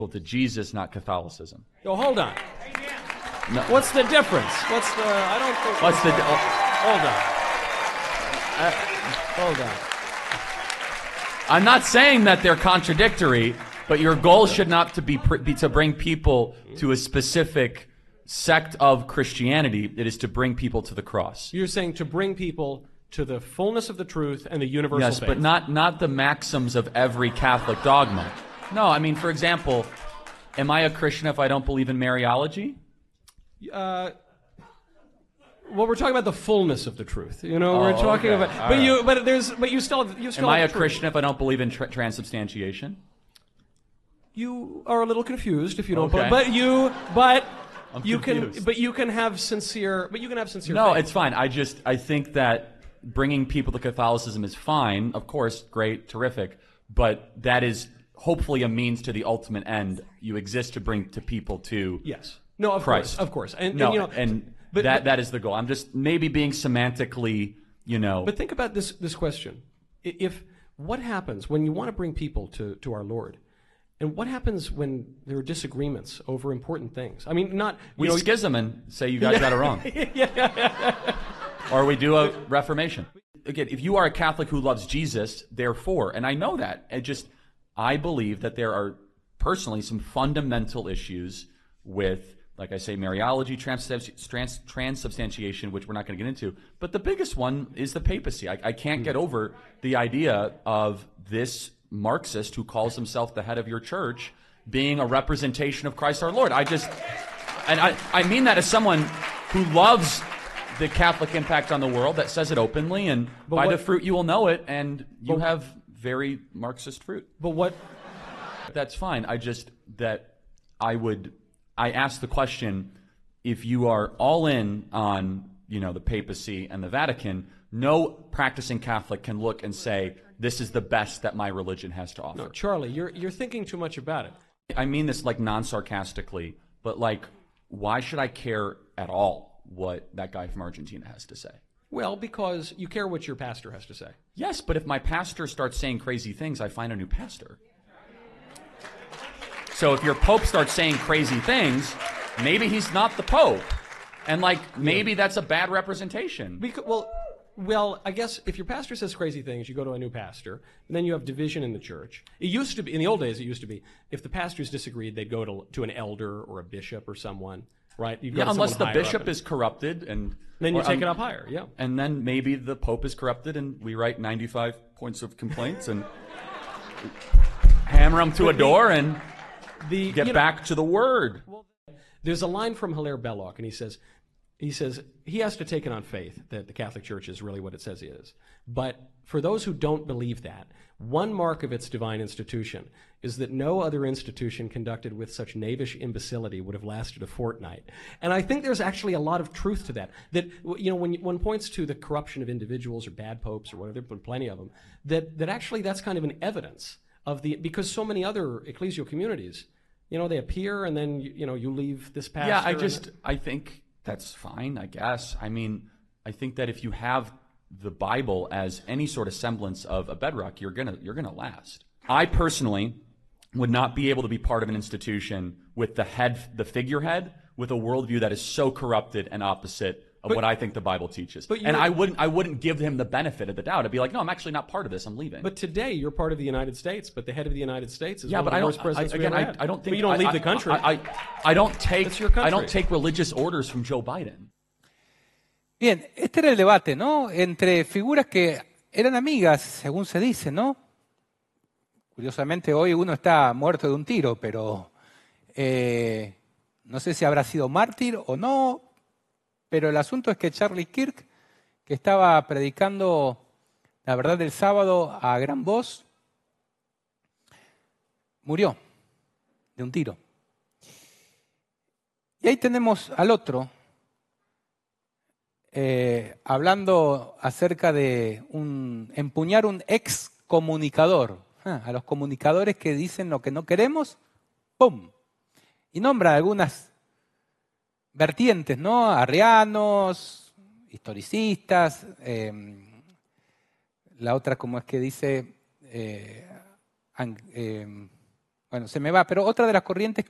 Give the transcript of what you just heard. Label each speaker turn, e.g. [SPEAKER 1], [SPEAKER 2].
[SPEAKER 1] to Jesus, not Catholicism.
[SPEAKER 2] Oh, hold on.
[SPEAKER 1] No.
[SPEAKER 2] What's the difference? I don't think...
[SPEAKER 1] What's the...
[SPEAKER 2] Hold on.
[SPEAKER 1] I'm not saying that they're contradictory, but your goal should not to be to bring people to a specific sect of Christianity. It is to bring people to the cross.
[SPEAKER 2] You're saying to bring people to the fullness of the truth and the universal
[SPEAKER 1] yes,
[SPEAKER 2] faith.
[SPEAKER 1] But not the maxims of every Catholic dogma. No, I mean, for example, am I a Christian if I don't believe in Mariology?
[SPEAKER 2] Well, we're talking about the fullness of the truth. You know, we're talking about. But you still.
[SPEAKER 1] Am I a Christian if I don't believe in transubstantiation?
[SPEAKER 2] You are a little confused if you don't.
[SPEAKER 1] Okay.
[SPEAKER 2] But you
[SPEAKER 1] confused.
[SPEAKER 2] can have sincere. But you can have sincere.
[SPEAKER 1] No,
[SPEAKER 2] faith.
[SPEAKER 1] it's fine. I think that bringing people to Catholicism is fine. Of course, great, terrific. But that is hopefully a means to the ultimate end. You exist to bring to people to
[SPEAKER 2] yes. No, of
[SPEAKER 1] Christ.
[SPEAKER 2] course. And
[SPEAKER 1] no,
[SPEAKER 2] you know,
[SPEAKER 1] and
[SPEAKER 2] but
[SPEAKER 1] that is the goal. I'm just maybe being semantically, you know.
[SPEAKER 2] But think about this question: if what happens when you want to bring people to our Lord, and what happens when there are disagreements over important things? I mean,
[SPEAKER 1] we schism and say you guys got it wrong, or we do a reformation. Again, if you are a Catholic who loves Jesus, therefore, and I know that, I believe that there are personally some fundamental issues with, like I say, Mariology, transubstantiation, which we're not going to get into. But the biggest one is the papacy. I can't get over the idea of this Marxist who calls himself the head of your church being a representation of Christ our Lord. I mean that as someone who loves the Catholic impact on the world, that says it openly, and by the fruit you will know it, and you have very Marxist fruit.
[SPEAKER 2] But what?
[SPEAKER 1] That's fine. I ask the question, if you are all in on, the papacy and the Vatican, no practicing Catholic can look and say, this is the best that my religion has to offer.
[SPEAKER 2] No, Charlie, you're thinking too much about it.
[SPEAKER 1] I mean this like non-sarcastically, but like, why should I care at all what that guy from Argentina has to say?
[SPEAKER 2] Well, because you care what your pastor has to say.
[SPEAKER 1] Yes, but if my pastor starts saying crazy things, I find a new pastor. So if your Pope starts saying crazy things, maybe he's not the Pope. And maybe that's a bad representation.
[SPEAKER 2] Well, I guess if your pastor says crazy things, you go to a new pastor, and then you have division in the church. It used to be, in the old days, if the pastors disagreed, they'd go to an elder or a bishop or someone, right?
[SPEAKER 1] Unless the bishop is corrupted. And
[SPEAKER 2] then you take it up higher, yeah.
[SPEAKER 1] And then maybe the Pope is corrupted, and we write 95 points of complaints and hammer them to a door and get back to the Word.
[SPEAKER 2] Well, there's a line from Hilaire Belloc, and he says he has to take it on faith that the Catholic Church is really what it says it is. But for those who don't believe that, one mark of its divine institution is that no other institution conducted with such knavish imbecility would have lasted a fortnight. And I think there's actually a lot of truth to that. That, when one points to the corruption of individuals or bad popes or whatever, there have been plenty of them, that actually that's kind of an evidence of because so many other ecclesial communities, they appear and then, you leave this pastor.
[SPEAKER 1] Yeah, I think that's fine, I guess. I mean, I think that if you have the Bible as any sort of semblance of a bedrock, you're gonna last. I personally would not be able to be part of an institution with the figurehead, with a worldview that is so corrupted and opposite of what I think the Bible teaches. And I wouldn't give him the benefit of the doubt. I'd be like, no, I'm actually not part of this. I'm leaving.
[SPEAKER 2] But today you're part of the United States, but the head of the United States is one of the worst presidents we ever had.
[SPEAKER 1] I don't think
[SPEAKER 2] but you don't leave the country.
[SPEAKER 1] I don't take religious orders from Joe Biden.
[SPEAKER 3] Bien, este era el debate, ¿no? Entre figuras que eran amigas, según se dice, ¿no? Curiosamente hoy uno está muerto de un tiro, pero no sé si habrá sido mártir o no. Pero el asunto es que Charlie Kirk, que estaba predicando la verdad del sábado a gran voz, murió de un tiro. Y ahí tenemos al otro, hablando acerca de empuñar un excomunicador. A los comunicadores que dicen lo que no queremos, ¡pum! Y nombra algunas vertientes, ¿no? Arrianos, historicistas, la otra, como es que dice, bueno, se me va, pero otra de las corrientes